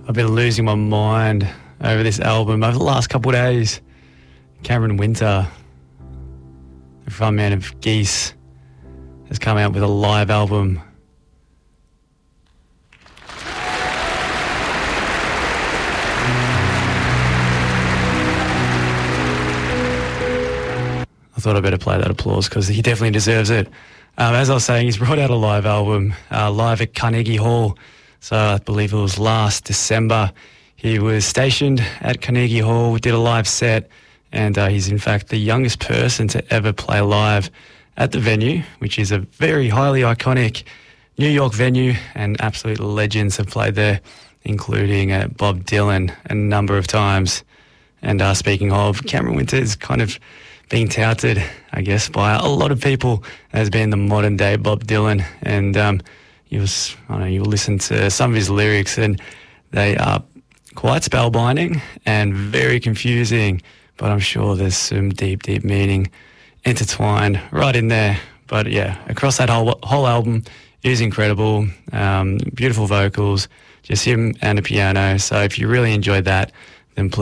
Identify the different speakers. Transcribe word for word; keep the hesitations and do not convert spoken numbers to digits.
Speaker 1: I've been losing my mind over this album over the last couple of days. Cameron Winter, the frontman of Geese, has come out with a live album. I thought I'd better play that applause because he definitely deserves it. Um, as I was saying, he's brought out a live album, uh, live at Carnegie Hall. So I believe it was last December. He was stationed at Carnegie Hall, did a live set, and uh, he's in fact the youngest person to ever play live at the venue, which is a very highly iconic New York venue, and absolute legends have played there, including uh, Bob Dylan a number of times. And uh, speaking of, Cameron Winter is kind of being touted, I guess, by a lot of people as being the modern day Bob Dylan. And um, you was, I don't know, you'll listen to some of his lyrics and they are quite spellbinding and very confusing, but I'm sure there's some deep, deep meaning intertwined right in there. But yeah, across that whole whole album is incredible. Um, beautiful vocals, just him and a piano. So if you really enjoyed that,